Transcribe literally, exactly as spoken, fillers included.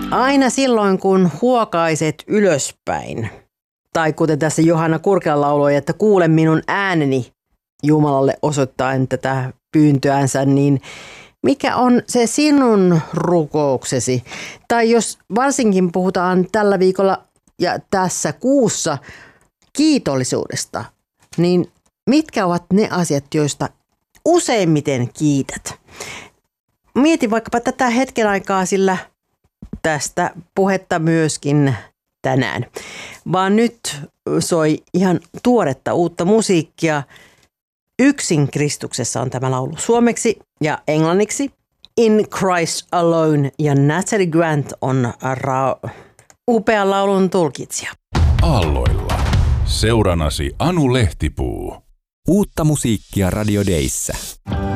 Aina silloin, kun huokaiset ylöspäin, tai kuten tässä Johanna Kurkelan lauloi, että kuule minun ääneni Jumalalle osoittaen tätä pyyntöänsä, niin mikä on se sinun rukouksesi? Tai jos varsinkin puhutaan tällä viikolla ja tässä kuussa kiitollisuudesta, niin mitkä ovat ne asiat, joista useimmiten kiität? Mieti vaikkapa tätä hetken aikaa, sillä tästä puhetta myöskin tänään. Vaan nyt soi ihan tuoretta uutta musiikkia. Yksin Kristuksessa on tämä laulu suomeksi ja englanniksi. In Christ Alone, ja Natalie Grant on ra- upean laulun tulkitsija. Aalloilla. Seuranasi Anu Lehtipuu. Uutta musiikkia Radio Dayssä.